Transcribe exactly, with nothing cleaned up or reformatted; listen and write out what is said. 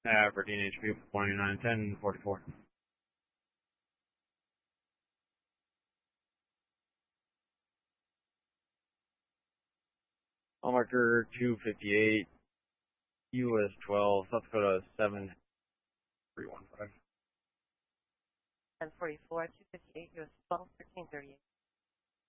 Aberdeen H P twenty-nine ten forty-four. Mile marker two fifty-eight, U S twelve, South Dakota seven three one five. ten forty-four, two fifty-eight, U S twelve, thirteen thirty-eight.